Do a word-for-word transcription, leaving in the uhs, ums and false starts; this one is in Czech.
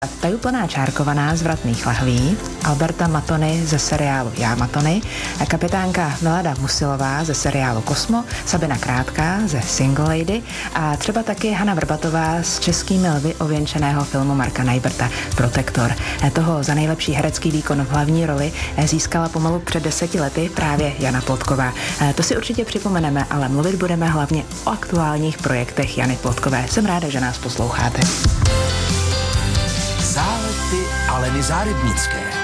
Tajuplná čárkovaná z Vratných lahví, Alberta Matony ze seriálu Já Matony, kapitánka Milada Musilová ze seriálu Kosmo, Sabina Krátká ze Single Lady a třeba taky Hana Vrbatová z českými lvy ověnčeného filmu Marka Najbrta Protektor. Toho za nejlepší herecký výkon v hlavní roli získala pomalu před deseti lety právě Jana Plotková. To si určitě připomeneme, ale mluvit budeme hlavně o aktuálních projektech Jany Plotkové. Jsem ráda, že nás posloucháte. Zálety Aleny Zárybnické.